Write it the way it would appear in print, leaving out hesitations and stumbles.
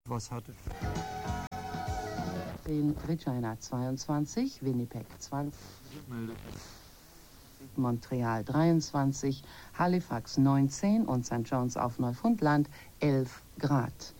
was hatte. In Regina 22, Winnipeg 12, Montreal 23, Halifax 19 und St. John's auf Neufundland 11 Grad.